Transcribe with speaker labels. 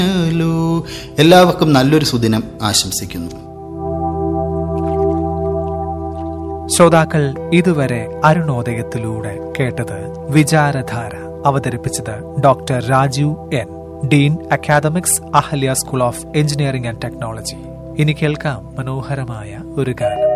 Speaker 1: എല്ലാവർക്കും നല്ലൊരു സുദിനം ആശംസിക്കുന്നു.
Speaker 2: ശ്രോതാക്കൾ ഇതുവരെ അരുണോദയത്തിലൂടെ കേട്ടത് വിചാരധാര. അവതരിപ്പിച്ചത് doctor Rajeev N, Dean academics, Ahalya school of engineering and technology. ഇനി കേൾക്കാം മനോഹരമായ ഒരു ഗാനം.